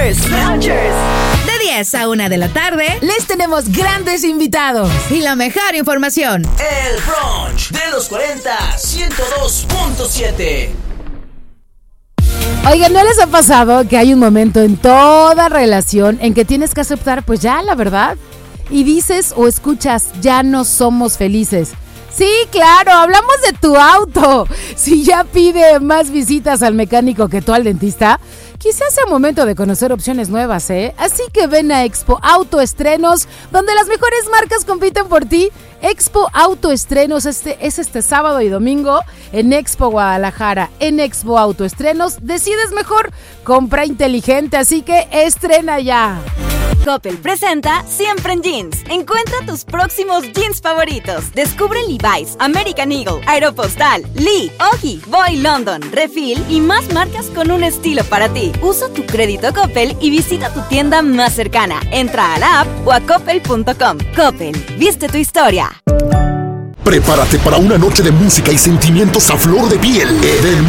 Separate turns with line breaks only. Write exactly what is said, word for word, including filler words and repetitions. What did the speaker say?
Lounchers. Loungers. De diez a una de la tarde,
les tenemos grandes invitados
y la mejor información.
El brunch de los cuarenta, ciento dos punto siete.
Oigan, ¿no les ha pasado que hay un momento en toda relación en que tienes que aceptar, pues ya, la verdad? Y dices o escuchas, ya no somos felices. Sí, claro, hablamos de tu auto. Si ya pide más visitas al mecánico que tú al dentista, quizás sea momento de conocer opciones nuevas, ¿eh? Así que ven a Expo Auto Estrenos, donde las mejores marcas compiten por ti. Expo Auto Estrenos este, es este sábado y domingo en Expo Guadalajara. En Expo Auto Estrenos decides mejor, compra inteligente, así que estrena ya.
Coppel presenta Siempre en Jeans. Encuentra tus próximos jeans favoritos. Descubre Levi's, American Eagle, Aeropostale, Lee, Ogi, Boy London, Refill y más marcas con un estilo para ti. Usa tu crédito Coppel y visita tu tienda más cercana. Entra a la app o a coppel punto com. Coppel, viste tu historia.
Prepárate para una noche de música y sentimientos a flor de piel. Edel